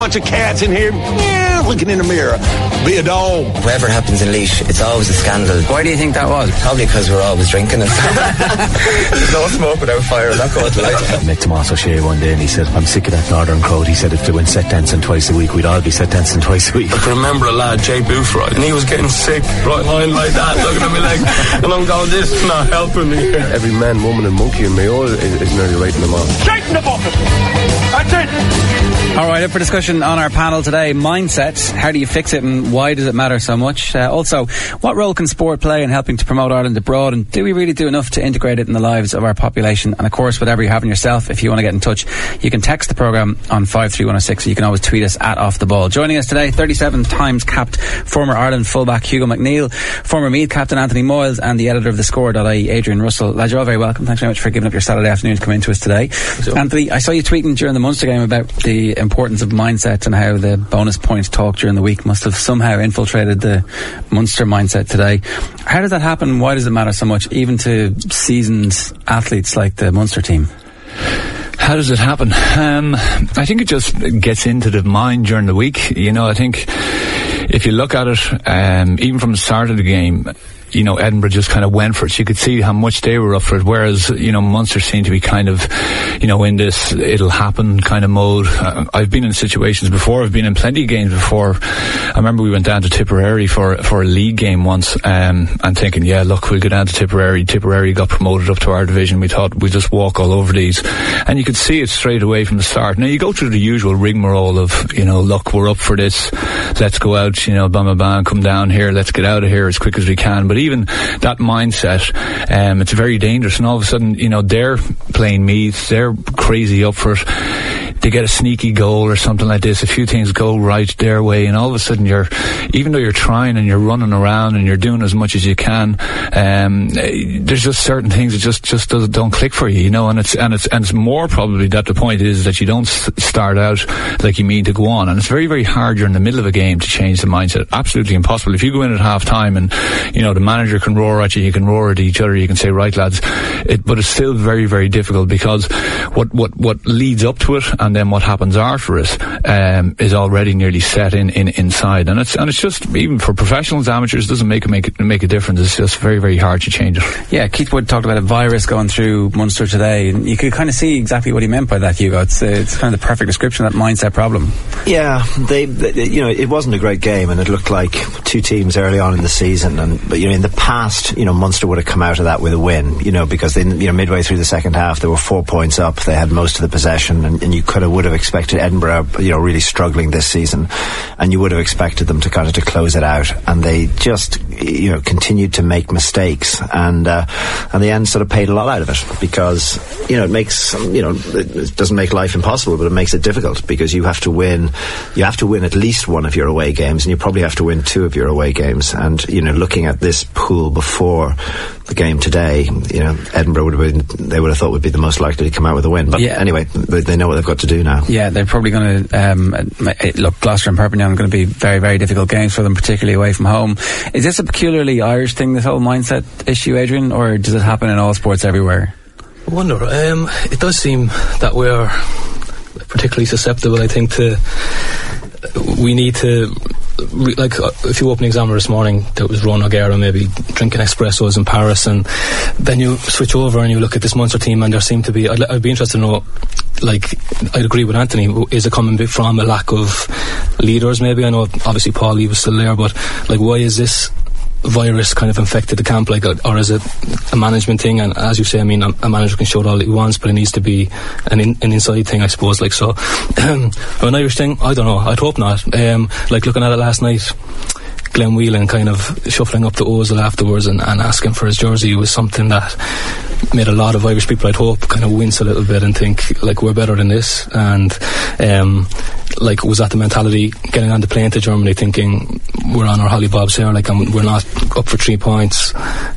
Bunch of cats in here, looking in the mirror. Be a dog. Whatever happens in Laois, it's always a scandal. Why do you think that was? Probably because we're always drinking it. There's no smoke without fire. That goes to light. I met Tommaso Shea one day and he said, I'm sick of that northern crowd. He said if they went set dancing twice a week, we'd all be set dancing twice a week. I can remember a lad, Jay Booth, right, and he was getting sick, right lying like that, looking at me like, and I'm going, this is not helping me. Every man, woman and monkey in Mayo is nearly writing them off. Straight in the bucket. That's it. Alright, up for discussion on our panel today, mindset. How do you fix it and why does it matter so much? Also, what role can sport play in helping to promote Ireland abroad, and do we really do enough to integrate it in the lives of our population? And of course, whatever you have in yourself, if you want to get in touch, you can text the programme on 53106. You can always tweet us at Off The Ball. Joining us today, 37 times capped former Ireland fullback Hugo McNeil, former Meath captain Anthony Moyles, and the editor of the Score.ie, Adrian Russell. Lads, you're all very welcome. Thanks very much for giving up your Saturday afternoon to come into us today. Anthony, I saw you tweeting during the Munster game about the importance of mindset and how the bonus points talk during the week must have somehow infiltrated the Munster mindset today. How does that happen? Why does it matter so much, even to seasoned athletes like the Munster team? How does it happen? I think it just gets into the mind during the week. You know, I think if you look at it, even from the start of the game, you know, Edinburgh just kind of went for it. You could see how much they were up for it, whereas, you know, Munster seemed to be kind of, you know, in this it'll happen kind of mode. I've been in situations before, I've been in plenty of games before. I remember we went down to Tipperary for a league game once, and thinking, yeah, look, we'll go down to Tipperary. Tipperary got promoted up to our division. We thought we'd just walk all over these. And you could see it straight away from the start. Now, you go through the usual rigmarole of, you know, look, we're up for this. Let's go out, you know, bam, bam, come down here. Let's get out of here as quick as we can. But even that mindset, it's very dangerous. And all of a sudden, you know, they're playing Meath, they're crazy up for it. They get a sneaky goal or something like this, a few things go right their way, and all of a sudden even though you're trying and you're running around and you're doing as much as you can, there's just certain things that just don't click for you, you know, and it's more probably that the point is that you don't start out like you mean to go on, and it's very, very hard during the middle of a game to change the mindset. Absolutely impossible. If you go in at half time and, you know, the manager can roar at you, you can roar at each other, you can say, right lads, but it's still very, very difficult, because what leads up to it and then what happens after it is already nearly set inside, and it's just, even for professionals, amateurs, doesn't make a difference. It's just very, very hard to change it. Yeah, Keith Wood talked about a virus going through Munster today, and you could kind of see exactly what he meant by that, Hugo. It's kind of the perfect description of that mindset problem. Yeah, they you know, it wasn't a great game, and it looked like two teams early on in the season, but you know, in the past, you know, Munster would have come out of that with a win, you know, because they, you know, midway through the second half they were 4 points up, they had most of the possession, and you would have expected Edinburgh, you know, really struggling this season, and you would have expected them to kind of to close it out, and they just, you know, continued to make mistakes, and the end sort of paid a lot out of it, because, you know, it makes, you know, it doesn't make life impossible, but it makes it difficult, because you have to win at least one of your away games, and you probably have to win two of your away games. And, you know, looking at this pool before the game today, you know, Edinburgh they would have thought would be the most likely to come out with a win, but anyway, they know what they've got to do now. Yeah, they're probably going to look, Gloucester and Perpignan are going to be very, very difficult games for them, particularly away from home. Is this a peculiarly Irish thing, this whole mindset issue, Adrian, or does it happen in all sports everywhere? I wonder. It does seem that we're particularly susceptible, I think, we need to, like a few opening examiners this morning, there was Ron O'Gara maybe drinking espressos in Paris, and then you switch over and you look at this Munster team, and there seem to be, I'd be interested to know, like, I'd agree with Anthony, is it coming from a lack of leaders maybe? I know obviously Paulie was still there, but like, why is this virus kind of infected the camp, like, or is it a management thing? And as you say, I mean, a manager can show it all he wants, but it needs to be an inside thing, I suppose, like, so an Irish thing, I don't know, I'd hope not. Like, looking at it last night, Glenn Whelan kind of shuffling up to Ozil afterwards and asking for his jersey was something that made a lot of Irish people, I'd hope, kind of wince a little bit and think, like, we're better than this. And like, was that the mentality getting on the plane to Germany, thinking we're on our hollybobs here, like, and we're not up for 3 points?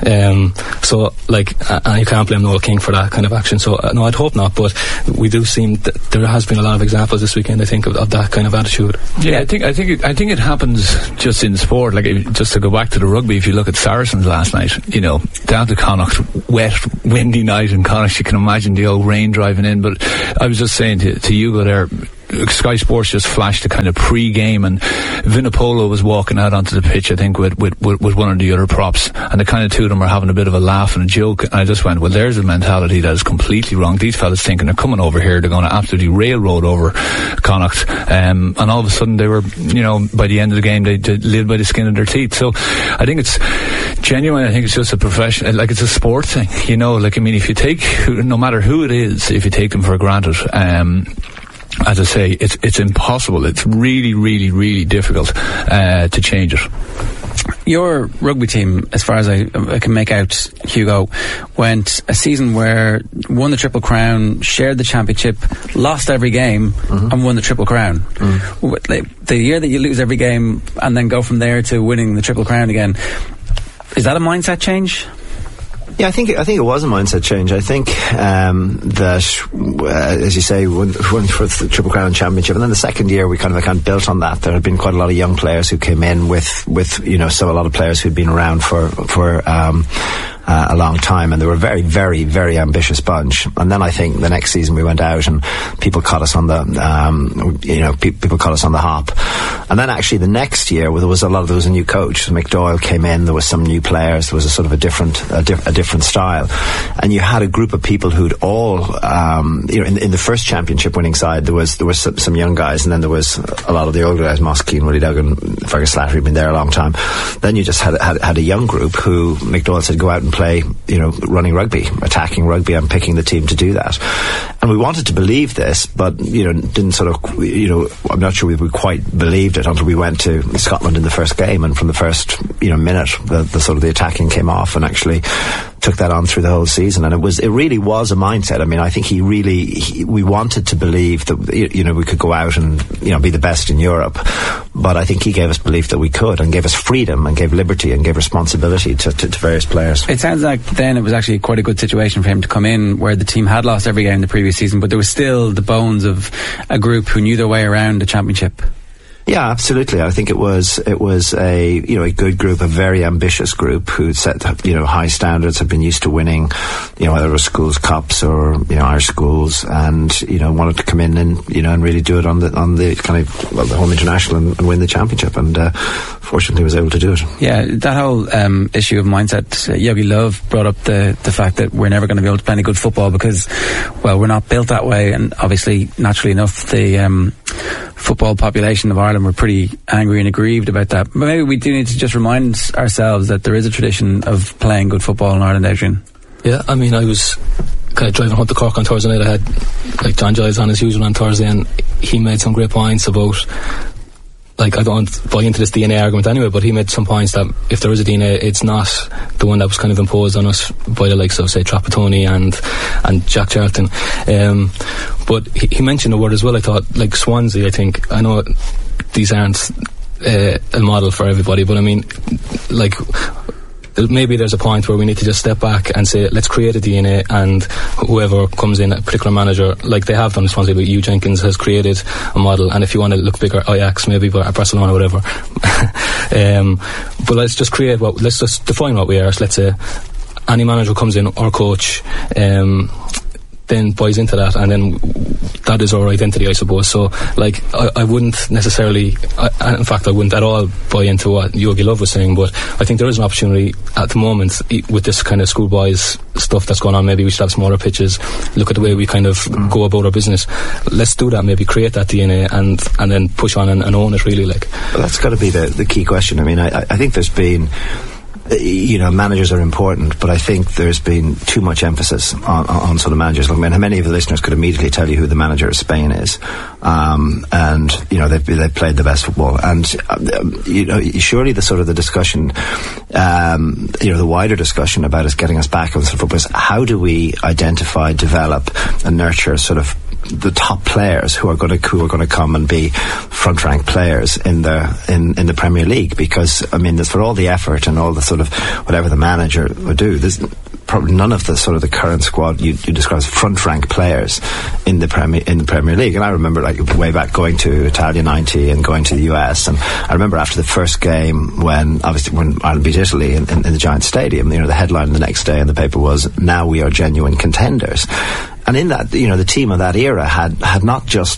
So, like, and you can't blame Noel King for that kind of action. So no, I'd hope not, but we do seem that there has been a lot of examples this weekend, I think, of that kind of attitude. Yeah, I think it happens just in sport. Like, just to go back to the rugby, if you look at Saracens last night, you know, down to Connacht, wet, windy night in Connacht, you can imagine the old rain driving in. But I was just saying to Hugo there, Sky Sports just flashed a kind of pre-game, and Vinopolo was walking out onto the pitch, I think, with one of the other props, and the kind of two of them were having a bit of a laugh and a joke, and I just went, well, there's a mentality that is completely wrong. These fellas thinking they're coming over here, they're going to absolutely railroad over Connacht, and all of a sudden they were, by the end of the game they lived by the skin of their teeth. So I think it's genuine. I think it's just a profession, like it's a sport thing, if you take, no matter who it is, if you take them for granted, as I say, it's impossible. It's really, really, really difficult to change it. Your rugby team, as far as I can make out, Hugo, went a season where won the Triple Crown, shared the championship, lost every game, and won the Triple Crown. The year that you lose every game and then go from there to winning the Triple Crown again, is that a mindset change? Yeah, I think it was a mindset change. I think that, as you say, won for the Triple Crown Championship, and then the second year we kind of built on that. There had been quite a lot of young players who came in with a lot of players who'd been around for a long time, and they were a very, very, very ambitious bunch. And then I think the next season we went out and people caught us on the people caught us on the hop. And then actually the next year there was a new coach. Mick Doyle came in, there was some new players, there was a sort of a different style, and you had a group of people who'd all in the first championship winning side there was some young guys, and then there was a lot of the older guys, Moss Keane, Willie Duggan, Fergus Slattery, been there a long time. Then you just had a young group who Mick Doyle said, go out and play, running rugby, attacking rugby, and picking the team to do that. And we wanted to believe this, but didn't sort of, I'm not sure we quite believed it until we went to Scotland in the first game, and from the first minute the sort of the attacking came off, and actually took that on through the whole season. And it really was a mindset. I mean, I think we wanted to believe that we could go out and be the best in Europe, but I think he gave us belief that we could, and gave us freedom, and gave liberty, and gave responsibility to various players. It sounds like then it was actually quite a good situation for him to come in, where the team had lost every game the previous season, but there was still the bones of a group who knew their way around the championship. Yeah, absolutely. I think it was a good group, a very ambitious group who set high standards, have been used to winning, whether it was schools cups or Irish schools, and wanted to come in and and really do it on the kind of the home international and win the championship, and fortunately was able to do it. Yeah, that whole issue of mindset, Yogi Love brought up the fact that we're never going to be able to play any good football because, well, we're not built that way, and obviously, naturally enough, the football population of Ireland were pretty angry and aggrieved about that. But maybe we do need to just remind ourselves that there is a tradition of playing good football in Ireland, Adrian. Yeah, I mean, I was kind of driving home to Cork on Thursday night. I had John Giles on as usual on Thursday, and he made some great points about, I don't buy into this DNA argument anyway, but he made some points that if there is a DNA, it's not the one that was kind of imposed on us by the likes of, say, Trapattoni and Jack Charlton. But he mentioned a word as well, I thought, like Swansea. I know these aren't a model for everybody, but I mean, maybe there's a point where we need to just step back and say, let's create a DNA, and whoever comes in, a particular manager, like they have done in Swansea, but Hugh Jenkins has created a model, and if you want to look bigger, Ajax maybe, but Barcelona, whatever. But let's just let's just define what we are. So let's say any manager comes in, or coach, then buys into that, and then that is our identity, I suppose. So I wouldn't necessarily, in fact I wouldn't at all buy into what Yogi Love was saying, but I think there is an opportunity at the moment with this kind of schoolboys stuff that's going on. Maybe we should have smaller pitches, look at the way we kind of go about our business. Let's do that, maybe create that DNA and then push on and own it, really. Well, that's got to be the key question. I mean, I think there's been, managers are important, but I think there's been too much emphasis on sort of managers. I mean, many of the listeners could immediately tell you who the manager of Spain is, and they've played the best football. And surely the sort of the discussion, the wider discussion about us getting us back on football is how do we identify, develop, and nurture sort of the top players who are going to come and be front rank players in the Premier League, because I mean, for all the effort and all the sort of whatever the manager would do, there's probably none of the sort of the current squad you describe as front rank players in the Premier League. And I remember way back going to Italia 90 and going to the US, and I remember after the first game when Ireland beat Italy in the Giants Stadium, the headline the next day in the paper was, "Now we are genuine contenders." And in that, the team of that era had not just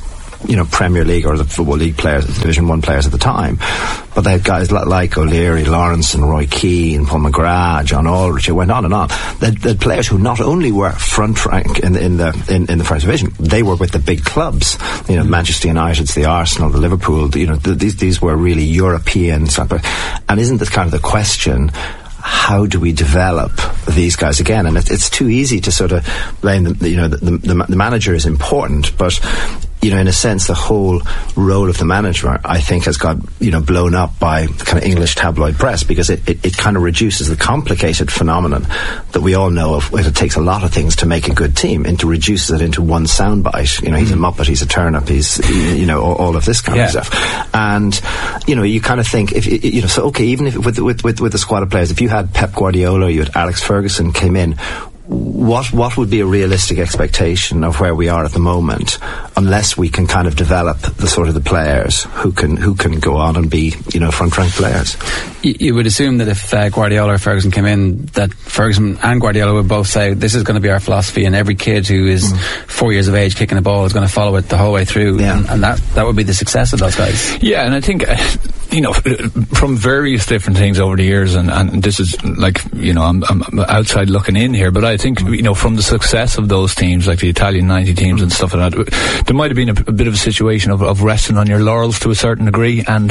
Premier League or the Football League players, Division 1 players at the time. But they had guys like O'Leary, Lawrence and Roy Keane, Paul McGrath, John Aldridge, it went on and on. They had players who not only were front rank in the First Division, they were with the big clubs, Manchester United, the Arsenal, the Liverpool, these were really European soccer. And isn't this kind of the question, how do we develop these guys again? And it's too easy to sort of blame them. The manager is important, but in a sense, the whole role of the manager, I think, has got blown up by kind of English tabloid press, because it kind of reduces the complicated phenomenon that we all know of. It takes a lot of things to make a good team, and reduces it into one soundbite. He's a muppet, he's a turnip, he's all of this kind of stuff. And you kind of think, if so okay, even if with the squad of players, if you had Pep Guardiola, you had Alex Ferguson came in, what would be a realistic expectation of where we are at the moment, unless we can kind of develop the sort of the players who can go on and be front rank players? You would assume that if Guardiola or Ferguson came in, that Ferguson and Guardiola would both say this is going to be our philosophy, and every kid who is 4 years of age kicking a ball is going to follow it the whole way through, and that would be the success of those guys. Yeah, and I think from various different things over the years, and this is like I'm outside looking in here, but I think from the success of those teams, like the Italian 90 teams and stuff like that, there might have been a bit of a situation of resting on your laurels to a certain degree, and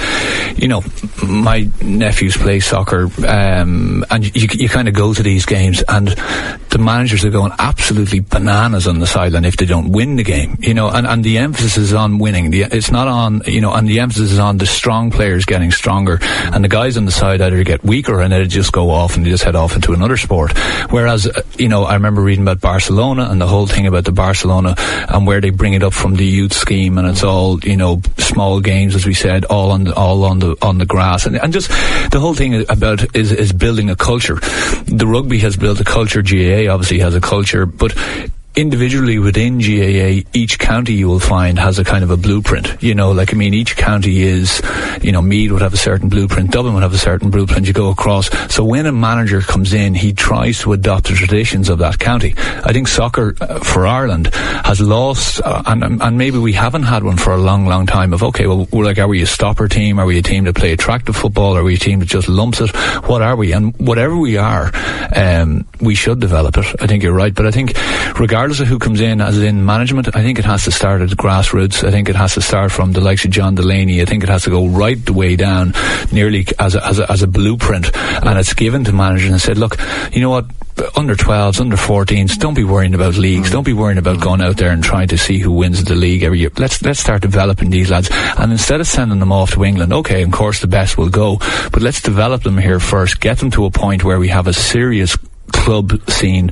my nephews play soccer, and you kind of go to these games, and the managers are going absolutely bananas on the sideline if they don't win the game, and the emphasis is on winning. It's not on, and the emphasis is on the strong players getting stronger, and the guys on the side either get weaker and they just go off and they just head off into another sport. Whereas, I remember reading about Barcelona and the whole thing about the Barcelona and where they bring it up from the youth scheme, and it's all, small games, as we said, all on the grass, and just the whole thing about is building a culture. The rugby has built a culture, GAA obviously has a culture, but individually within GAA, each county you will find has a kind of a blueprint. Each county is, Meath would have a certain blueprint, Dublin would have a certain blueprint, you go across. So when a manager comes in, he tries to adopt the traditions of that county. I think soccer for Ireland has lost, and maybe we haven't had one for a long, long time, of, okay, well, are we a stopper team? Are we a team that play attractive football? Are we a team that just lumps it? What are we? And whatever we are, we should develop it. I think you're right. But I think regardless of who comes in as in management, I think it has to start at the grassroots. I think it has to start from the likes of John Delaney. I think it has to go right the way down, nearly as a blueprint, and it's given to managers and said, look, you know what, under 12s, under 14s, don't be worrying about leagues, don't be worrying about going out there and trying to see who wins the league every year. Let's start developing these lads, and instead of sending them off to England, okay, of course the best will go, but let's develop them here first, get them to a point where we have a serious club scene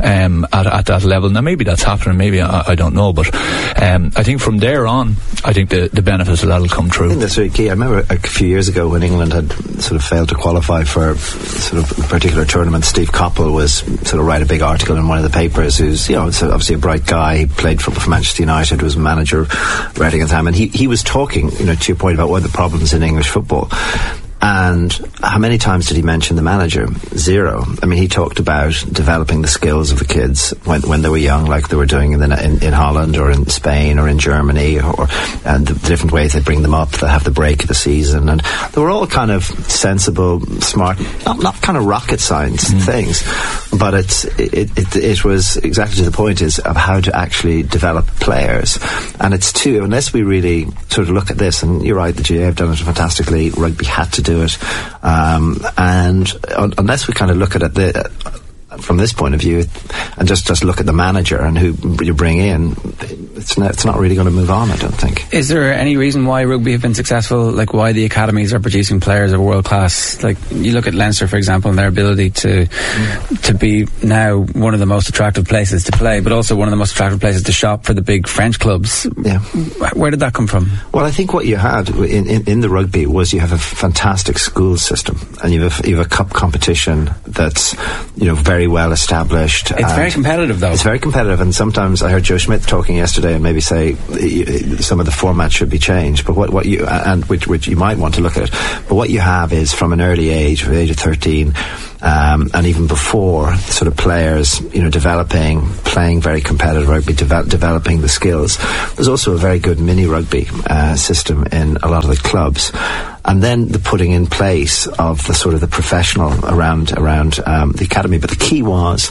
at that level. Now maybe that's happening, maybe I don't know, but I think from there on, I think the benefits of that will come true. I think that's very key. I remember a few years ago when England had sort of failed to qualify for sort of a particular tournament, Steve Coppell was sort of write a big article in one of the papers, who's obviously a bright guy. He played for Manchester United, was manager Reading at the time, and he was talking, to your point about what are the problems in English football. And how many times did he mention the manager? Zero. I mean, he talked about developing the skills of the kids when they were young, like they were doing in Holland or in Spain or in Germany, and the different ways they bring them up, they have the break of the season, and they were all kind of sensible, smart, not kind of rocket science things, but it was exactly to the point is of how to actually develop players. And it's too, unless we really sort of look at this, and you're right, the GAA have done it fantastically, rugby had to do it, and unless we kind of look at it from this point of view and just look at the manager and who you bring in, it's not really going to move on, I don't think. Is there any reason why rugby have been successful, like why the academies are producing players of world class? Like you look at Leinster, for example, and their ability to be now one of the most attractive places to play, but also one of the most attractive places to shop for the big French clubs. Yeah. Where did that come from? Well, I think what you had in the rugby was you have a fantastic school system, and you have a cup competition that's very very well established. It's very competitive, though. It's very competitive, and sometimes I heard Joe Schmidt talking yesterday and maybe say some of the format should be changed, but what you, and which you might want to look at it, but what you have is from an early age, from the age of 13, and even before, sort of players, developing, playing very competitive rugby, developing the skills. There's also a very good mini rugby system in a lot of the clubs. And then the putting in place of the sort of the professional around the academy. But the key was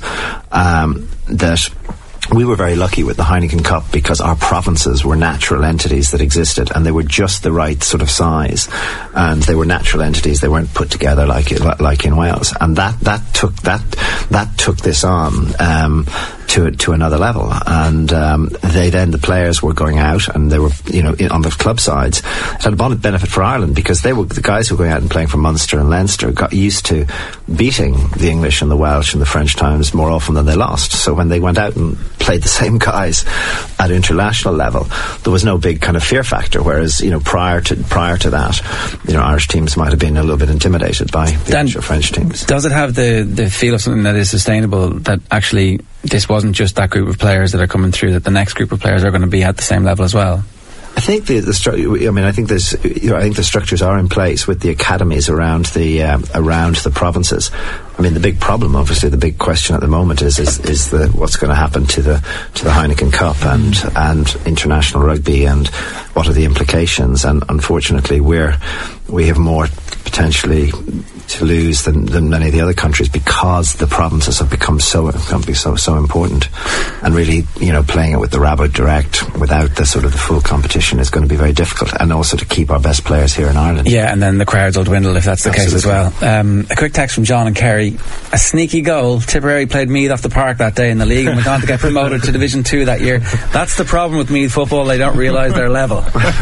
that we were very lucky with the Heineken Cup because our provinces were natural entities that existed, and they were just the right sort of size, and they were natural entities. They weren't put together like in Wales, and that took this on to another level. And the players were going out, and they were on the club sides. It had a benefit for Ireland because they were the guys who were going out and playing for Munster and Leinster got used to beating the English and the Welsh and the French times more often than they lost. So when they went out and played the same guys at international level, there was no big kind of fear factor. Whereas prior to that, Irish teams might have been a little bit intimidated by the English or French teams. Does it have the feel of something that is sustainable? That actually this wasn't just that group of players that are coming through; that the next group of players are going to be at the same level as well. I think I think the structures are in place with the academies around the provinces. I mean, the big problem, obviously, the big question at the moment is what's going to happen to the Heineken Cup and international rugby, and what are the implications? And unfortunately, we have more potentially to lose than many of the other countries because the provinces have become so important, and really playing it with the Rabo direct without the sort of the full competition is going to be very difficult, and also to keep our best players here in Ireland. Yeah, and then the crowds will dwindle if that's the case as well. A quick text from John and Kerry. A sneaky goal. Tipperary played Meath off the park that day in the league and went on to get promoted to Division 2 that year. That's the problem with Meath football, they don't realise their level.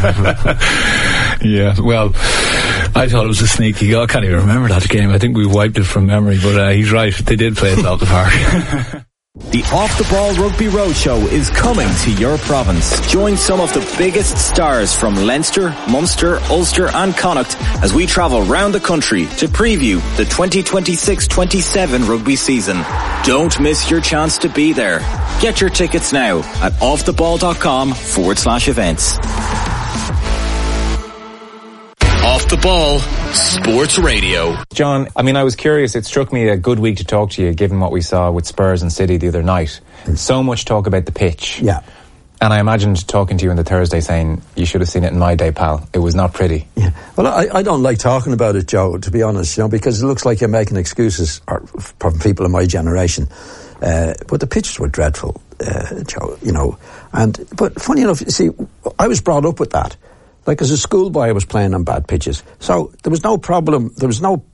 Yeah, well, I thought it was a sneaky goal. I can't even remember that game. I think we wiped it from memory, but he's right, they did play it off the park. The Off the Ball Rugby Roadshow is coming to your province. Join some of the biggest stars from Leinster, Munster, Ulster and Connacht as we travel round the country to preview the 2026-27 rugby season. Don't miss your chance to be there. Get your tickets now at offtheball.com/events. Off the Ball Sports Radio. John, I was curious. It struck me a good week to talk to you, given what we saw with Spurs and City the other night. So much talk about the pitch. Yeah. And I imagined talking to you on the Thursday saying, you should have seen it in my day, pal. It was not pretty. Yeah. Well, I don't like talking about it, Joe, to be honest, because it looks like you're making excuses from people in my generation. But the pitches were dreadful, Joe, but funny enough, you see, I was brought up with that. Like, as a schoolboy, I was playing on bad pitches. So there was no problem. There was no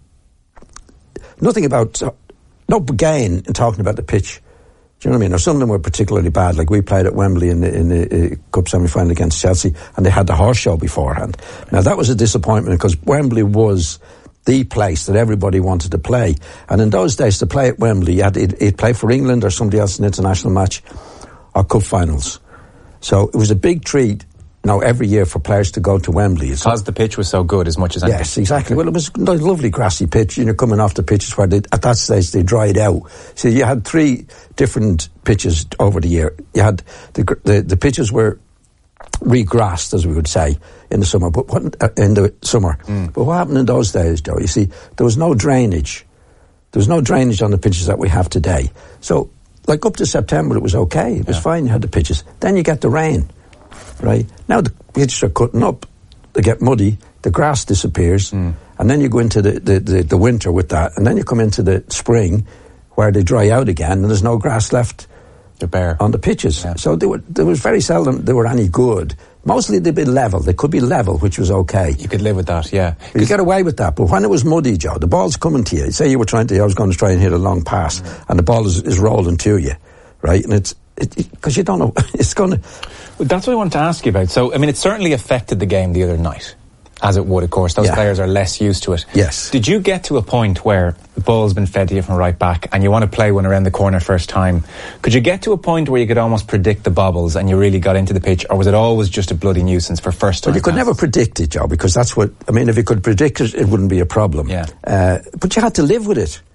gain in talking about the pitch. Do you know what I mean? Or some of them were particularly bad. Like, we played at Wembley in the Cup semi-final against Chelsea, and they had the horse show beforehand. Now, that was a disappointment because Wembley was the place that everybody wanted to play. And in those days, to play at Wembley, you'd play for England or somebody else in an international match or cup finals. So it was a big treat every year for players to go to Wembley. Because the pitch was so good as much as anything. Yes, exactly. Well, it was a lovely grassy pitch, coming off the pitches where at that stage they dried out. So you had 3 different pitches over the year. You had the pitches were regrassed, as we would say, in the summer. But what happened in those days, Joe? You see, there was no drainage. There was no drainage on the pitches that we have today. So, like, up to September, it was okay. It was fine. You had the pitches. Then you get the rain. Right? Now the pitches are cutting up, they get muddy, the grass disappears, and then you go into the winter with that, and then you come into the spring where they dry out again and there's no grass left on the pitches. Yeah. So there was very seldom they were any good. Mostly they'd be level. They could be level, which was okay. You could live with that, yeah. You get away with that. But when it was muddy, Joe, the ball's coming to you. Say I was going to try and hit a long pass, and the ball is rolling to you, right? And because you don't know, it's going to... Well, that's what I wanted to ask you about. So, it certainly affected the game the other night, as it would, of course. Those players are less used to it. Yes. Did you get to a point where the ball's been fed to you from right back and you want to play one around the corner first time? Could you get to a point where you could almost predict the bobbles and you really got into the pitch, or was it always just a bloody nuisance for first time? Well, you could never predict it, Joe, because that's what... if you could predict it, it wouldn't be a problem. Yeah. But you had to live with it.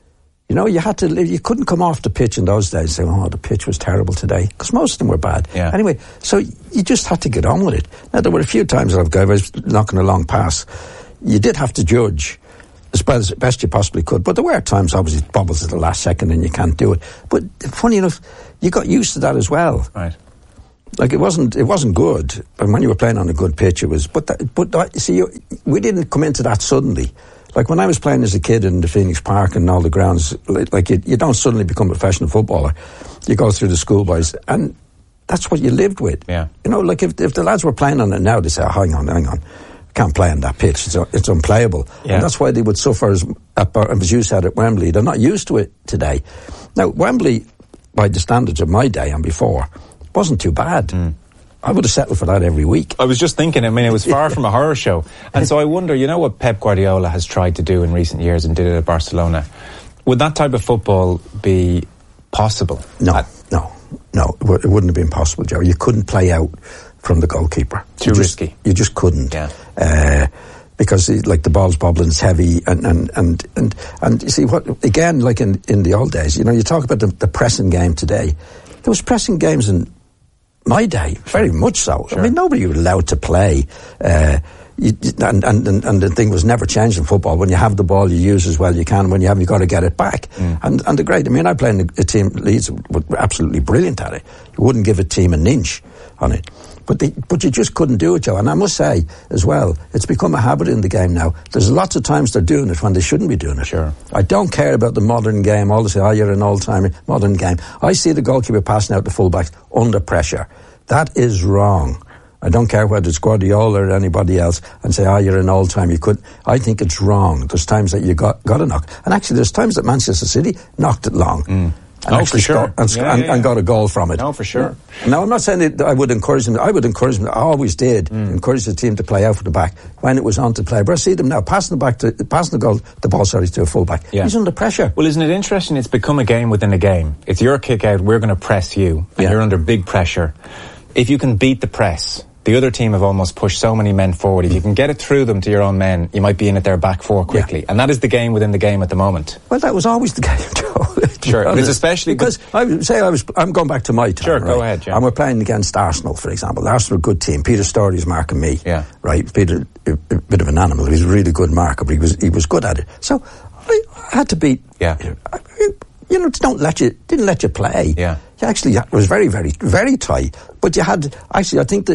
You know, you couldn't come off the pitch in those days and say, oh, the pitch was terrible today, because most of them were bad. Yeah. Anyway, so you just had to get on with it. Now, there were a few times that I was knocking a long pass. You did have to judge as best you possibly could, but there were times, obviously, bobbles at the last second and you can't do it. But funny enough, you got used to that as well. Right. Like, it wasn't good, and when you were playing on a good pitch, it was. We didn't come into that suddenly. Like, when I was playing as a kid in the Phoenix Park and all the grounds, like you don't suddenly become a professional footballer. You go through the schoolboys, and that's what you lived with. Yeah. You know, like if the lads were playing on it now, they say, oh, hang on. Can't play on that pitch. It's unplayable. Yeah. And that's why they would suffer, as you said, at Wembley. They're not used to it today. Now, Wembley, by the standards of my day and before, wasn't too bad. I would have settled for that every week. I was just thinking, I mean, it was far from a horror show. And so I wonder, you know what Pep Guardiola has tried to do in recent years and did it at Barcelona? Would that type of football be possible? No, it wouldn't have been possible, Joe. You couldn't play out from the goalkeeper. Too risky. You just couldn't. Yeah. Because like the ball's bobbling, it's heavy, and you see what again, like in the old days, you know, you talk about the pressing game today. There was pressing games in my day, very much so. Sure. I mean, nobody was allowed to play. And the thing was never changed in football. When you have the ball, you use as well as you can. When you haven't, you've got to get it back. And the great, I mean, I played in a team, Leeds were absolutely brilliant at it. You wouldn't give a team an inch on it. But you just couldn't do it, Joe. And I must say, as well, it's become a habit in the game now. There's lots of times they're doing it when they shouldn't be doing it. Sure. I don't care about the modern game. All they say, you're an old-timer, modern game. I see the goalkeeper passing out the fullbacks under pressure. That is wrong. I don't care whether it's Guardiola or anybody else and say, you're an old time. I think it's wrong. There's times that you got to knock. And actually, there's times that Manchester City knocked it long. And for sure. And got a goal from it. No, for sure. Now, I'm not saying that I would encourage them. I would encourage them. I always did encourage the team to play out for the back when it was on to play. But I see them now passing the ball to a fullback. Yeah. He's under pressure. Well, isn't it interesting? It's become a game within a game. It's your kick out. We're going to press you, and you're under big pressure. If you can beat the press, the other team have almost pushed so many men forward. If you can get it through them to your own men, you might be in at their back four quickly. Yeah. And that is the game within the game at the moment. Well, that was always the game, Joe. Sure, but it's especially because I'm going back to my time. Sure, right? Go ahead. Yeah. And we're playing against Arsenal, for example. Arsenal are a good team. Peter Story's marking me. Yeah. Right. Peter, a bit of an animal. He's a really good marker, but he was good at it. So I had to beat. Yeah. You know, didn't let you play. Yeah. You actually, it was very, very, very tight. But you had, actually, I think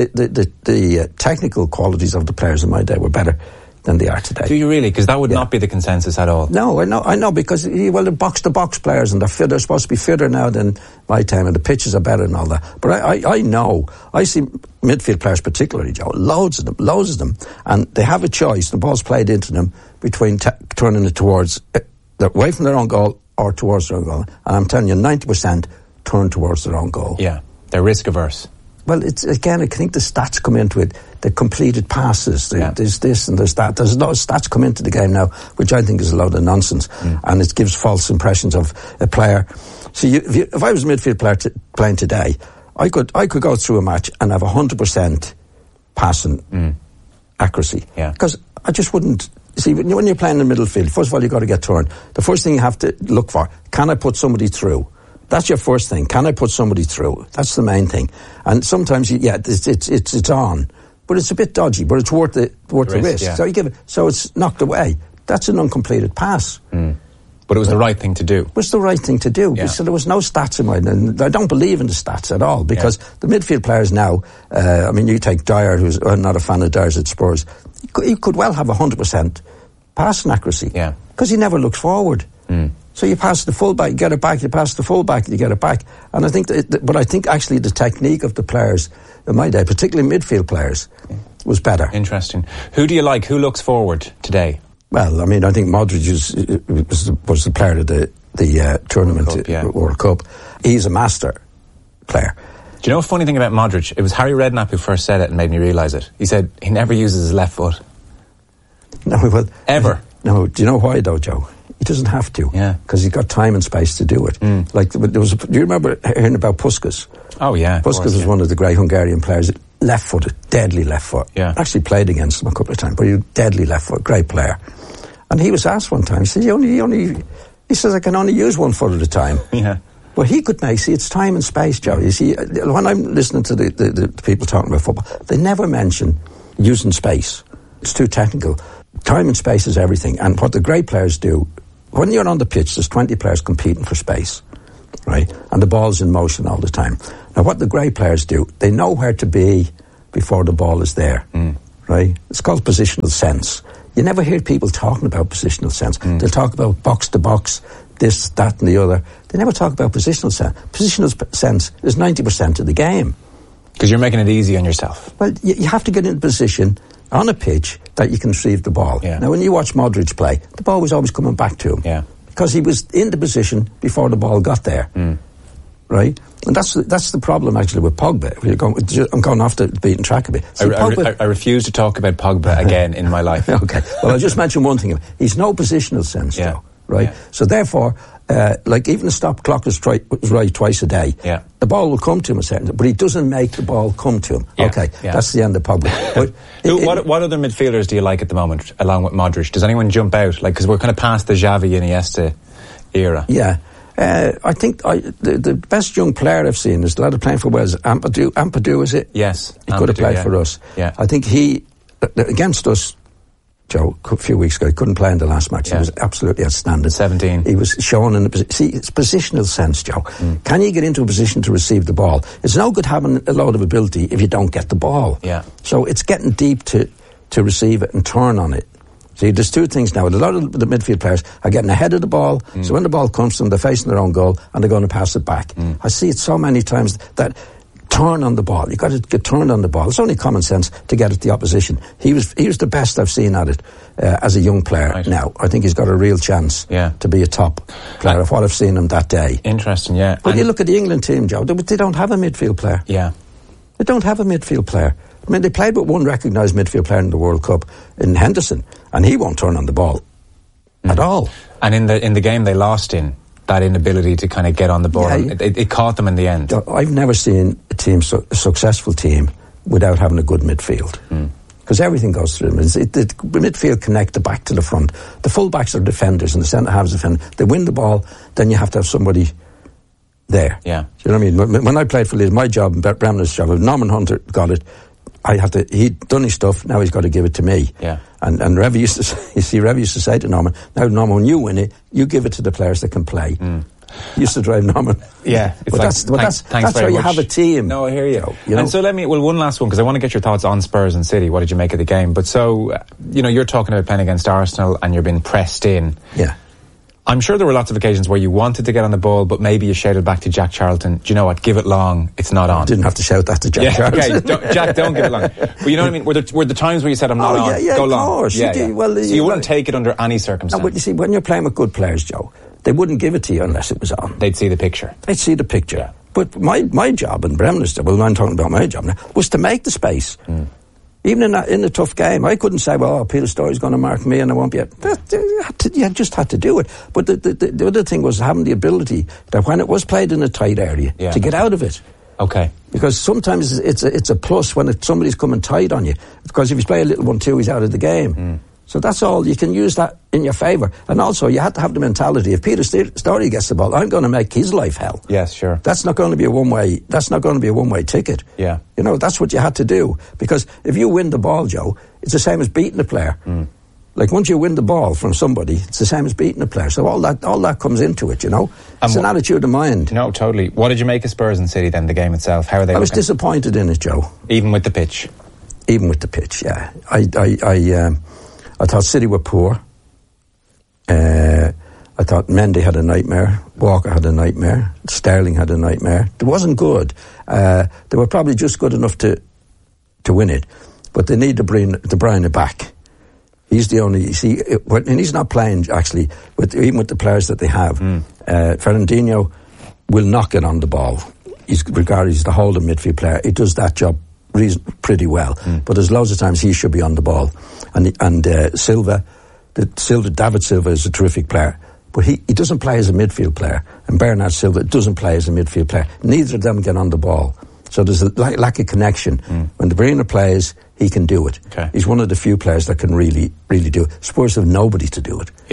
the technical qualities of the players in my day were better than they are today. Do you really? Because that would not be the consensus at all. No, I know, because, they're box-to-box players, and they're supposed to be fitter now than my time, and the pitches are better and all that. But I know, I see midfield players particularly, Joe, loads of them, and they have a choice, the ball's played into them, between turning it towards, away from their own goal, or towards their own goal. And I'm telling you, 90% turn towards their own goal. Yeah, they're risk averse. Well, it's again, I think the stats come into it. The completed passes, there's this and there's that. There's a lot of stats come into the game now, which I think is a load of nonsense. And it gives false impressions of a player. See, if I was a midfield player playing today, I could go through a match and have 100% passing accuracy. Yeah. Because I just wouldn't. See, when you're playing in the middle field, first of all, you've got to get turned. The first thing you have to look for, can I put somebody through? That's your first thing. Can I put somebody through? That's the main thing. And sometimes, it's on. But it's a bit dodgy, but it's worth the risk. Yeah. So you give it, so it's knocked away. That's an uncompleted pass. But it was the right thing to do. It was the right thing to do. Yeah. So there was no stats in mind. And I don't believe in the stats at all, because the midfield players now, you take Dyer, who's I'm not a fan of Dyer's at Spurs, he could well have 100% passing accuracy. Yeah. Because he never looks forward. So you pass the fullback, you get it back, you pass the fullback, you get it back. And I think but I think actually the technique of the players in my day, particularly midfield players, was better. Interesting. Who do you like? Who looks forward today? Well, I think Modric was the player of the tournament, World Cup. He's a master player. Do you know a funny thing about Modric? It was Harry Redknapp who first said it and made me realise it. He said he never uses his left foot. No, well, ever. No, do you know why though, Joe? He doesn't have to. Yeah. Because he's got time and space to do it. Like, do you remember hearing about Puskas? Oh, yeah. Puskas was one of the great Hungarian players, left-footed, deadly left foot. Yeah. Actually played against him a couple of times, but he was deadly left foot, great player. And he was asked one time, he said, he only He says, I can only use one foot at a time. Yeah. But he could make, see, it's time and space, Joe. You see, when I'm listening to the people talking about football, they never mention using space. It's too technical. Time and space is everything. And what the great players do, when you're on the pitch, there's 20 players competing for space, right? And the ball's in motion all the time. Now, what the great players do, they know where to be before the ball is there, right? It's called positional sense. You never hear people talking about positional sense. They'll talk about box to box, this, that, and the other. They never talk about positional sense. Positional sense is 90% of the game. Because you're making it easy on yourself. Well, you have to get in a position on a pitch that you can retrieve the ball. Yeah. Now, when you watch Modric play, the ball was always coming back to him. Yeah. Because he was in the position before the ball got there. Right? And that's the problem, actually, with Pogba. I'm going off the beaten track a bit. See, I refuse to talk about Pogba again in my life. Okay. Well, I'll just mention one thing. He's no positional sense, Joe. Right? Yeah. So, therefore, like even the stop clock is right twice a day. Yeah. The ball will come to him a certain, but he doesn't make the ball come to him. Yeah. Okay. Yeah. That's the end of Pogba. But what other midfielders do you like at the moment, along with Modric? Does anyone jump out? Like, because we're kind of past the Xavi and Iniesta era. Yeah. I think the best young player I've seen is the lad playing for Wales, Ampadu, is it? Yes. He could have played for us. Yeah. I think he, against us, Joe, a few weeks ago, he couldn't play in the last match. He was absolutely outstanding. 17. He was shown in the see, it's positional sense, Joe. Can you get into a position to receive the ball? It's no good having a load of ability if you don't get the ball. Yeah. So it's getting deep to receive it and turn on it. See, there's two things now. A lot of the midfield players are getting ahead of the ball, so when the ball comes to them, they're facing their own goal and they're going to pass it back. I see it so many times that turn on the ball. You've got to get turned on the ball. It's only common sense to get at the opposition. He was the best I've seen at it as a young player. Right. Now, I think he's got a real chance to be a top player of what I've seen him that day. Interesting, yeah. But you look at the England team, Joe, they don't have a midfield player. Yeah. They don't have a midfield player. I mean, they played with one recognised midfield player in the World Cup in Henderson, and he won't turn on the ball at all. And in the game they lost in, that inability to kind of get on the ball, it caught them in the end. I've never seen a successful team without having a good midfield. Because everything goes through them. The midfield connect the back to the front. The full-backs are defenders and the centre-halves are defenders. They win the ball, then you have to have somebody there. Yeah. Do you know what I mean? When I played for Leeds, my job and Bremner's job, if Norman Hunter got it, he'd done his stuff, now he's got to give it to me. Yeah. And Revy used to say to Norman, now Norman, when you win it, you give it to the players that can play. He used to drive Norman. Yeah. That's why you have a team. No, I hear you. know? And so one last one, because I want to get your thoughts on Spurs and City. What did you make of the game? But so, you're talking about playing against Arsenal and you're being pressed in. Yeah. I'm sure there were lots of occasions where you wanted to get on the ball, but maybe you shouted back to Jack Charlton, do you know what, give it long, it's not on. I didn't have to shout that to Jack Charlton. Okay, Jack, don't give it long. But you know what I mean? Were the times where you said, I'm not on, go long? Of course. Yeah. Well, so you wouldn't take it under any circumstance? No, but you see, when you're playing with good players, Joe, they wouldn't give it to you unless it was on. They'd see the picture. Yeah. But my job and Bremner's job, I'm talking about my job now, was to make the space. Even in a tough game, I couldn't say, well, Peter Story's going to mark me and I won't be... You just had to do it. But the other thing was having the ability that when it was played in a tight area, to get out of it. Okay. Because sometimes it's a plus when somebody's coming tight on you. Because if you play a little 1-2, he's out of the game. So that's all. You can use that in your favour. And also, you have to have the mentality, if Peter Story gets the ball, I'm going to make his life hell. Yes, sure. That's not going to be a one-way ticket. Yeah. That's what you had to do. Because if you win the ball, Joe, it's the same as beating the player. Like, once you win the ball from somebody, it's the same as beating the player. So all that comes into it, It's an attitude of mind. No, totally. What did you make of Spurs and City then, the game itself? How are they I was disappointed in it, Joe. Even with the pitch? Even with the pitch, yeah. I thought City were poor. I thought Mendy had a nightmare. Walker had a nightmare. Sterling had a nightmare. It wasn't good. They were probably just good enough to win it. But they need to bring De Bruyne back. He's the only... and he's not playing, actually, even with the players that they have. Fernandinho will not get on the ball. He's regarded as the holding midfield player. He does that job pretty well. But there's loads of times he should be on the ball. And Silva, David Silva is a terrific player. But he doesn't play as a midfield player. And Bernard Silva doesn't play as a midfield player. Neither of them get on the ball. So there's a lack of connection. When De Bruyne plays, he can do it. Okay. He's one of the few players that can really, really do it. Spurs have nobody to do it. Yeah.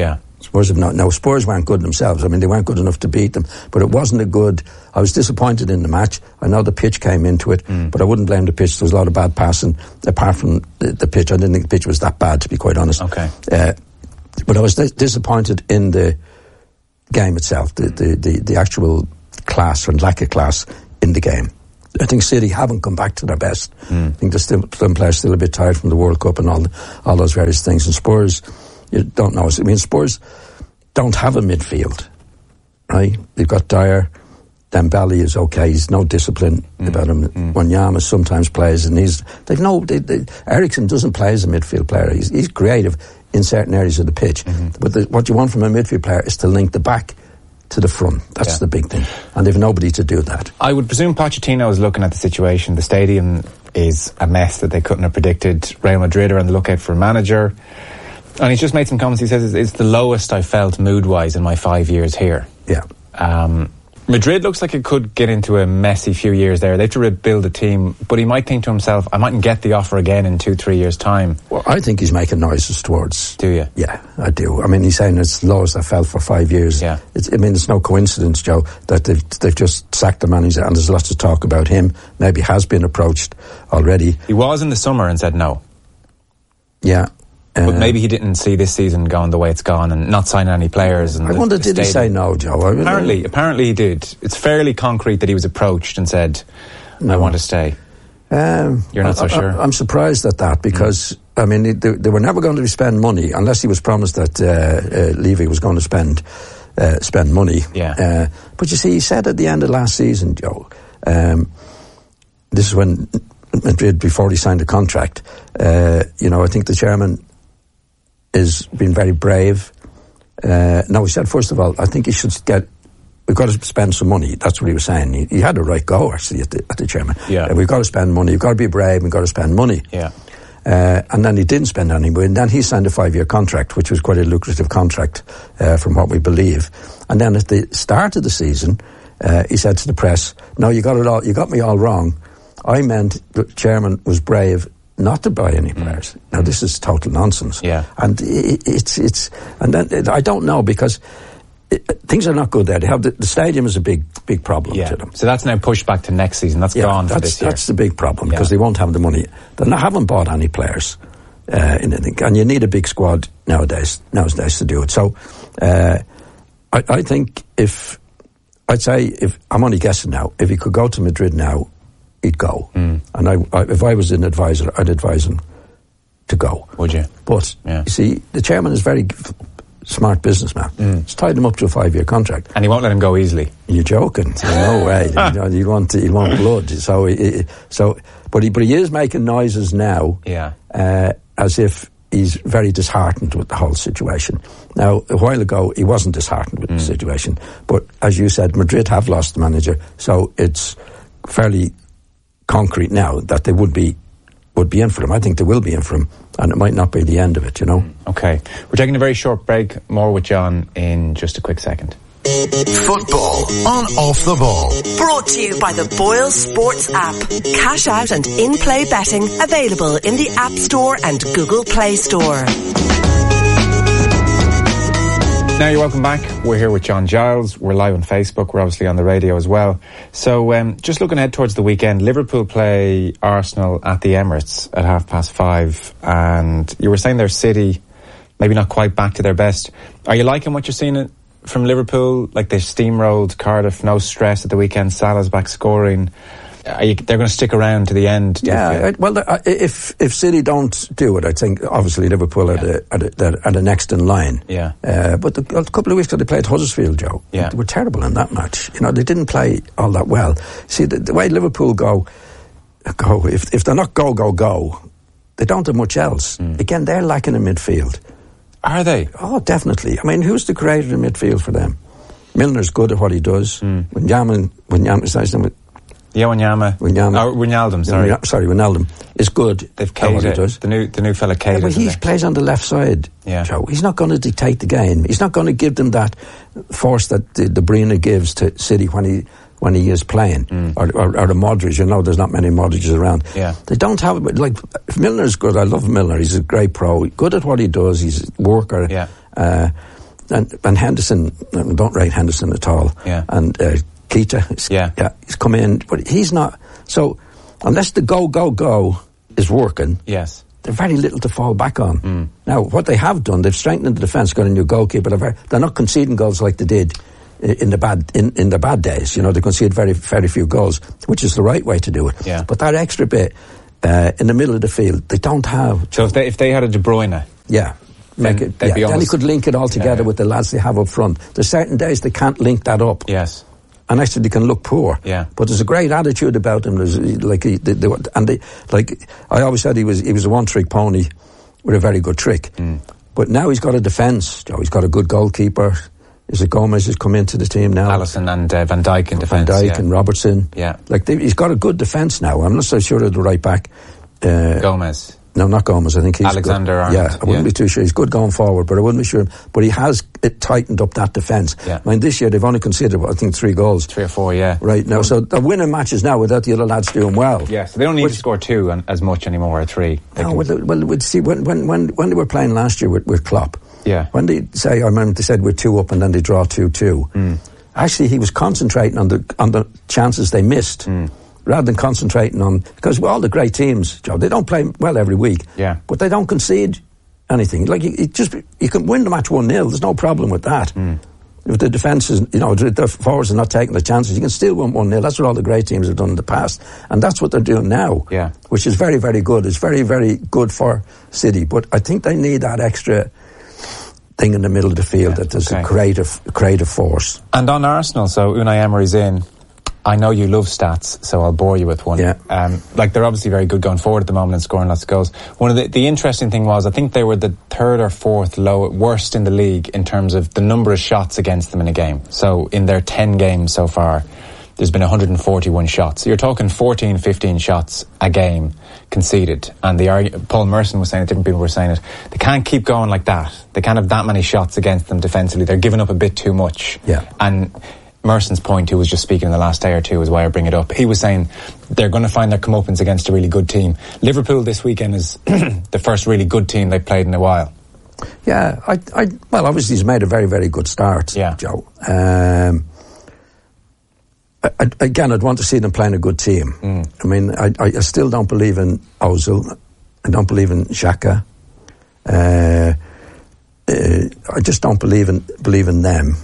Spurs have not. Now, Spurs weren't good themselves. I mean, they weren't good enough to beat them. But it wasn't a good... I was disappointed in the match. I know the pitch came into it, but I wouldn't blame the pitch. There was a lot of bad passing. Apart from the pitch, I didn't think the pitch was that bad, to be quite honest. Okay. But I was disappointed in the game itself, the actual class and lack of class in the game. I think City haven't come back to their best. I think there's still some players still a bit tired from the World Cup and all those various things. And Spurs, you don't know. I mean, Spurs don't have a midfield, right? They've got Dyer. Dembele is okay. He's no discipline about him. Wanyama sometimes plays, and Eriksen doesn't play as a midfield player. He's creative in certain areas of the pitch, but what you want from a midfield player is to link the back to the front. That's the big thing, and they've nobody to do that. I would presume Pochettino is looking at the situation. The stadium is a mess that they couldn't have predicted. Real Madrid are on the lookout for a manager, and he's just made some comments. He says it's the lowest I felt mood-wise in my 5 years here. Yeah. Madrid looks like it could get into a messy few years there. They have to rebuild a team, but he might think to himself, I mightn't get the offer again in 2-3 years' time. Well, I think he's making noises towards... Do you? Yeah, I do. I mean, he's saying it's the lowest I felt for 5 years. Yeah. It's no coincidence, Joe, that they've just sacked the manager, and there's lots of talk about him. Maybe has been approached already. He was in the summer and said no. Yeah. But maybe he didn't see this season going the way it's gone and not signing any players. And I wonder, did he say no, Joe? Apparently he did. It's fairly concrete that he was approached and said, I want to stay. You're not so sure? I'm surprised at that because, I mean, they were never going to spend money unless he was promised that Levy was going to spend money. Yeah. But you see, he said at the end of last season, Joe, this is when Madrid, before he signed the contract, I think the chairman has been very brave. No, he said, first of all, I think we've got to spend some money. That's what he was saying. He had a right go, actually, at the chairman. Yeah. We've got to spend money. We've got to be brave. We've got to spend money. Yeah. And then he didn't spend any money. And then he signed a 5-year contract, which was quite a lucrative contract, from what we believe. And then at the start of the season, he said to the press, no, you got me all wrong. I meant the chairman was brave not to buy any players. Now this is total nonsense. Yeah. And and then I don't know because things are not good there. They have the stadium is a big problem to them. So that's now pushed back to next season. That's gone for this year. That's the big problem because they won't have the money. They haven't bought any players and you need a big squad nowadays to do it. So I think if I'm only guessing now, if he could go to Madrid now, he'd go. And if I was an advisor, I'd advise him to go. Would you? But, you see, the chairman is very smart businessman. It's tied him up to a 5-year contract. And he won't let him go easily. You're joking. No way. You want blood. But he is making noises now as if he's very disheartened with the whole situation. Now, a while ago, he wasn't disheartened with the situation. But, as you said, Madrid have lost the manager, so it's fairly concrete now that they would be in for him. I think they will be in for him, and it might not be the end of it, Okay. We're taking a very short break. More with John in just a quick second. Football on Off the Ball. Brought to you by the Boyle Sports app. Cash out and in-play betting available in the App Store and Google Play Store. Now you're welcome back. We're here with John Giles. We're live on Facebook. We're obviously on the radio as well. So just looking ahead towards the weekend, Liverpool play Arsenal at the Emirates at 5:30. And you were saying their City maybe not quite back to their best. Are you liking what you're seeing from Liverpool? Like they steamrolled Cardiff, no stress at the weekend. Salah's back scoring. They're going to stick around to the end. Yeah, well, if City don't do it, I think obviously Liverpool are the next in line. Yeah. But a couple of weeks ago they played Huddersfield, Joe. Yeah. They were terrible in that match. They didn't play all that well. See, the way Liverpool go. If they're not go, they don't do much else. Again, they're lacking in midfield. Are they? Oh, definitely. I mean, who's the creator in midfield for them? Milner's good at what he does. Wijnaldum, sorry. Wijnaldum is good. They've Keita, the new fella Keita. But he plays on the left side, Joe. He's not going to dictate the game. He's not going to give them that force that De Bruyne gives to City when he is playing, or the Modric. There's not many Modrics around. Yeah. They don't have it. Like Milner's good. I love Milner. He's a great pro. Good at what he does. He's a worker. Yeah. and Henderson, I don't rate Henderson at all. Yeah. And Keita, he's come in, but he's not. So unless the go is working, yes, there's very little to fall back on. Now, what they have done, they've strengthened the defence, got a new goalkeeper. They're not conceding goals like they did in the bad days. You know, they concede very, very few goals, which is the right way to do it. Yeah. But that extra bit in the middle of the field, they don't have. So if they had a De Bruyne, then he could link it all together with the lads they have up front. There's certain days they can't link that up. Yes. And actually, they can look poor. Yeah. But there's a great attitude about him. There's I always said he was a one-trick pony with a very good trick. But now he's got a defence. He's got a good goalkeeper. Is it Gomez has come into the team now? Alisson and Van Dijk in defence. Van Dijk and Robertson. Yeah. He's got a good defence now. I'm not so sure of the right back. Gomez. No, not Gomez. I think he's Alexander Arnold. Yeah, I wouldn't be too sure. He's good going forward, but I wouldn't be sure. But he has tightened up that defence. Yeah. I mean, this year they've only conceded, I think, 3 goals. 3 or 4, yeah. Right now, so they're winning matches now without the other lads doing well. Yeah, so they don't need to score 2 as much anymore, or 3. We'd see when they were playing last year with Klopp. Yeah. When they say, I remember they said we're 2 up and then they draw 2-2. Actually, he was concentrating on the chances they missed. Rather than concentrating on, because all the great teams, Joe, they don't play well every week, but they don't concede anything. Like you can win the match 1-0. There's no problem with that. If the defence is, the forwards are not taking the chances, you can still win 1-0. That's what all the great teams have done in the past, and that's what they're doing now. Yeah, which is very, very good. It's very, very good for City, but I think they need that extra thing in the middle of the field that there's a creative force. And on Arsenal, so Unai Emery's in. I know you love stats, so I'll bore you with one. Yeah. They're obviously very good going forward at the moment and scoring lots of goals. One of the interesting thing was, I think they were the 3rd or 4th worst in the league in terms of the number of shots against them in a game. So in their 10 games so far, there's been 141 shots. So you're talking 14, 15 shots a game conceded. And Paul Merson was saying it, different people were saying it, they can't keep going like that. They can't have that many shots against them defensively. They're giving up a bit too much. Yeah. And Merson's point, who was just speaking in the last day or two, is why I bring it up. He was saying they're going to find their comeuppance against a really good team. Liverpool this weekend is the first really good team they've played in a while. Yeah, well, obviously he's made a very, very good start, Joe. I'd want to see them playing a good team. I mean, I still don't believe in Ozil. I don't believe in Xhaka. I just don't believe in them.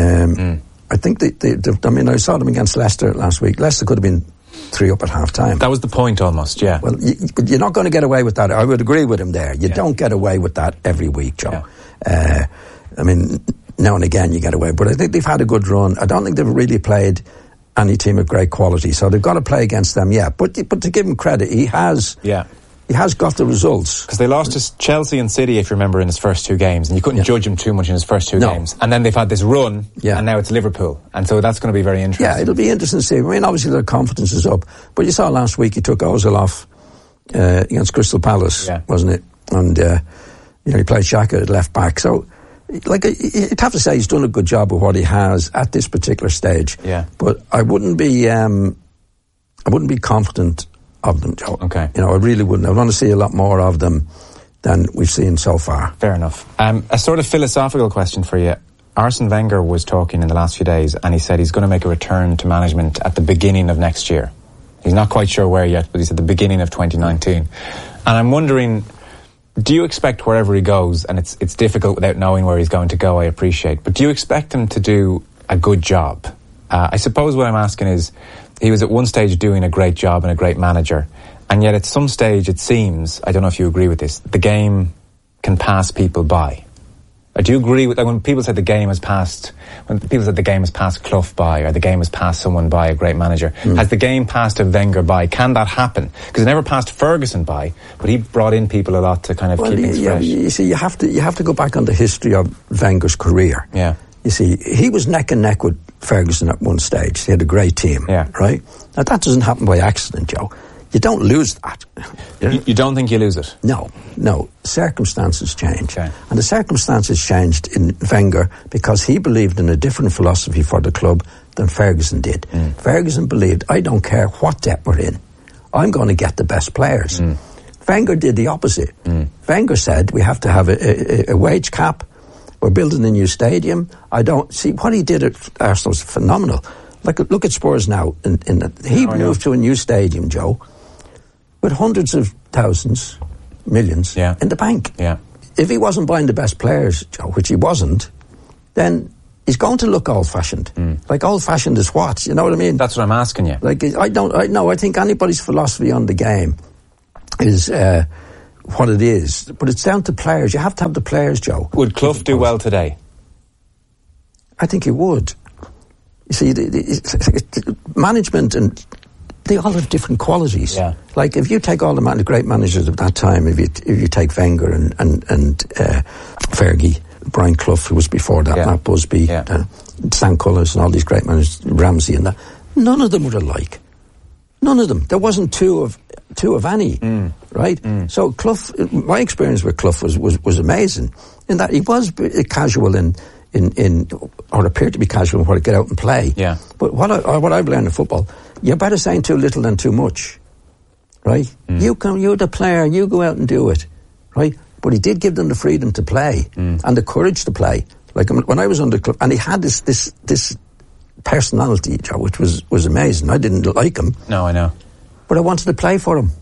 I think I saw them against Leicester last week. Leicester could have been 3 up at half time. That was the point almost, yeah. Well, you're not going to get away with that. I would agree with him there. You don't get away with that every week, Joe. Yeah. I mean, now and again you get away. But I think they've had a good run. I don't think they've really played any team of great quality. So they've got to play against them, But to give him credit, he has got the results. Because they lost to Chelsea and City, if you remember, in his first 2 games, and you couldn't judge him too much in his first 2 games. And then they've had this run, and now it's Liverpool. And so that's going to be very interesting. Yeah, it'll be interesting to see. I mean, obviously their confidence is up. But you saw last week he took Ozil off against Crystal Palace, wasn't it? And he played Xhaka at left back. So, you'd have to say he's done a good job with what he has at this particular stage. Yeah. But I wouldn't be confident of them, Joe. Okay. I really wouldn't. I want to see a lot more of them than we've seen so far. Fair enough. A sort of philosophical question for you. Arsene Wenger was talking in the last few days, and he said he's going to make a return to management at the beginning of next year. He's not quite sure where yet, but he said the beginning of 2019. And I'm wondering, do you expect wherever he goes, and it's difficult without knowing where he's going to go, I appreciate, but do you expect him to do a good job? I suppose what I'm asking is, he was at one stage doing a great job and a great manager, and yet at some stage it seems, I don't know if you agree with this, the game can pass people by. Do you agree with that? When people said the game has passed Clough by, or the game has passed someone by, a great manager, has the game passed a Wenger by? Can that happen? Because it never passed Ferguson by, but he brought in people a lot to kind of keep things fresh. You see, you have to go back on the history of Wenger's career. Yeah. You see, he was neck and neck with Ferguson at one stage. He had a great team, right? Now, that doesn't happen by accident, Joe. You don't lose that. You don't think you lose it? No. Circumstances change. Okay. And the circumstances changed in Wenger because he believed in a different philosophy for the club than Ferguson did. Ferguson believed, I don't care what debt we're in, I'm going to get the best players. Wenger did the opposite. Wenger said we have to have a wage cap, We're building a new stadium. I don't see what he did at Arsenal was phenomenal. Like, look at Spurs now. He moved to a new stadium, Joe, with hundreds of thousands, millions in the bank. Yeah. If he wasn't buying the best players, Joe, which he wasn't, then he's going to look old-fashioned. Like, old-fashioned is what? You know what I mean? That's what I'm asking you. Like, I think anybody's philosophy on the game is what it is. But it's down to players. You have to have the players, Joe. Would Clough do well today? I think he would. You see, the management, and they all have different qualities. Yeah. Like, if you take all the great managers of that time, if you take Wenger and Fergie, Brian Clough, who was before that, Matt Busby, Stan Cullis, and all these great managers, Ramsey and that, none of them were alike. None of them. There wasn't two of any, right? So Clough, my experience with Clough was amazing in that he was casual in or appeared to be casual in what to get out and play. Yeah. But what I've learned in football, you're better saying too little than too much, right? You're the player, you go out and do it, right? But he did give them the freedom to play and the courage to play. Like, when I was under Clough, and he had this personality, Joe, which was amazing. I didn't like him. No, I know. But I wanted to play for him.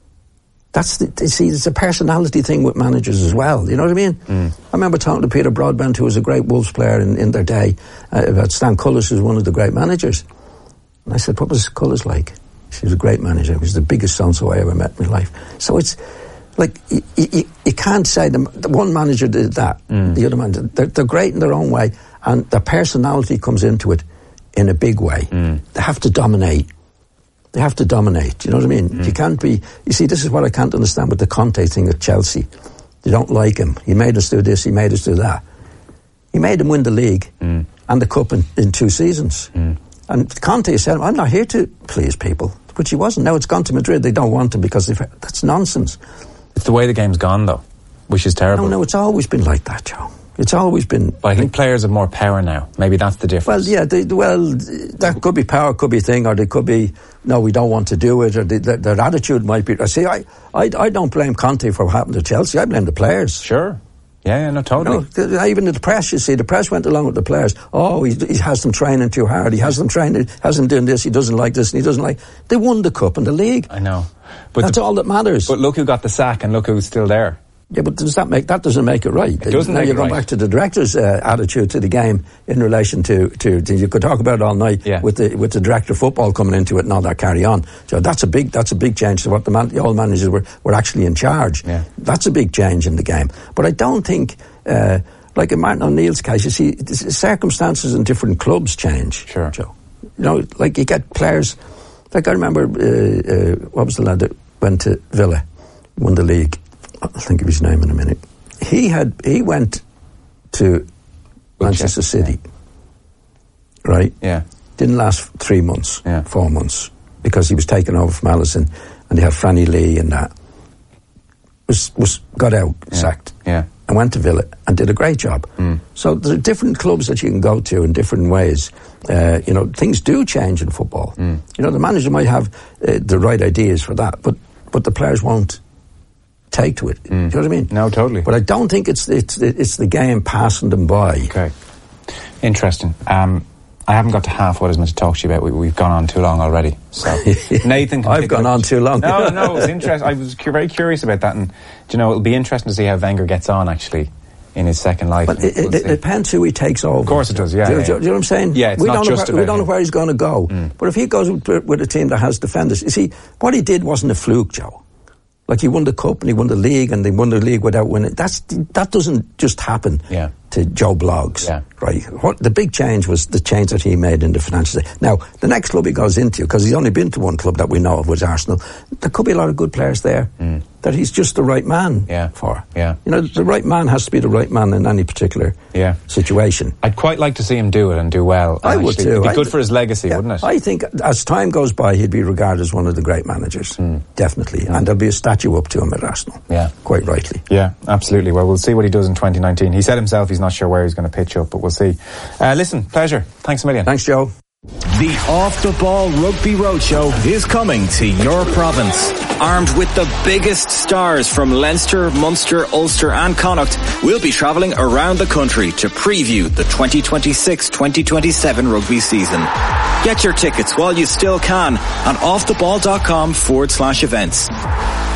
It's a personality thing with managers as well. You know what I mean? I remember talking to Peter Broadbent, who was a great Wolves player in their day, about Stan Cullis, who was one of the great managers. And I said, what was Cullis like? He was a great manager. He was the biggest so-and-so I ever met in my life. So it's like, you can't say the one manager did that, the other manager. They're great in their own way, and their personality comes into it in a big way. They have to dominate. They have to dominate. You know what I mean? You can't be... You see, this is what I can't understand with the Conte thing at Chelsea. They don't like him. He made us do this, he made us do that. He made them win the league and the cup in 2 seasons. And Conte said, I'm not here to please people. Which he wasn't. Now it's gone to Madrid. They don't want him because that's nonsense. It's the way the game's gone, though, which is terrible. No, it's always been like that, Joe. It's always been... But I think players have more power now. Maybe that's the difference. Well, yeah, that could be power, could be thing, or they could be, no, we don't want to do it, or their attitude might be... See, I don't blame Conte for what happened to Chelsea. I blame the players. Sure. Yeah, no, totally. Even the press, you see, the press went along with the players. Oh, he has them training too hard. He has them training, has them doing this. He doesn't like this, and he doesn't like... They won the cup and the league. I know. But that's all that matters. But look who got the sack, and look who's still there. Yeah, but that doesn't make it right. It doesn't. Now make you're it going right. back to the director's attitude to the game in relation to you could talk about it all night with the director of football coming into it and all that carry on. So that's a big change to what the old managers were actually in charge. Yeah. That's a big change in the game. But I don't think like in Martin O'Neill's case, you see circumstances in different clubs change. Sure. Joe. You know, like you get players. Like I remember, what was the lad that went to Villa, won the league? I'll think of his name in a minute. He went to Manchester City, right? Yeah. Didn't last 3 months, 4 months, because he was taken over from Allison, and they had Franny Lee and that. Was got out, sacked, and went to Villa and did a great job. So there are different clubs that you can go to in different ways. You know, things do change in football. You know, the manager might have the right ideas for that, but the players won't take to it. Do you know what I mean? No, totally. But I don't think it's the game passing them by. Okay. Interesting. I haven't got to half what I was meant to talk to you about. We've gone on too long already. So Nathan, I've gone on too long. No, it was interesting. I was very curious about that, and you it'll be interesting to see how Wenger gets on actually in his second life. But it depends who he takes over. Of course it does. Yeah. Do you know what I'm saying? Yeah. We don't know where he's going to go. But if he goes with a team that has defenders, you see, what he did wasn't a fluke, Joe. Like, he won the cup and he won the league, and they won the league without winning. That doesn't just happen to Joe Bloggs, right? The big change was the change that he made in the financial. Now, the next club he goes into, because he's only been to one club that we know of, was Arsenal. There could be a lot of good players there that he's just the right man for. Yeah. You know, the right man has to be the right man in any particular situation. I'd quite like to see him do it and do well. I would too. It'd be good for his legacy, wouldn't it? I think as time goes by, he'd be regarded as one of the great managers, definitely. And there'll be a statue up to him at Arsenal. Yeah. Quite rightly. Yeah, absolutely. Well, we'll see what he does in 2019. He said himself he's not sure where he's going to pitch up, but we'll see. Listen, pleasure. Thanks a million. Thanks, Joe. The Off the Ball Rugby Roadshow is coming to your province. Armed with the biggest stars from Leinster, Munster, Ulster and Connacht, we'll be travelling around the country to preview the 2026-2027 rugby season. Get your tickets while you still can on offtheball.com/events.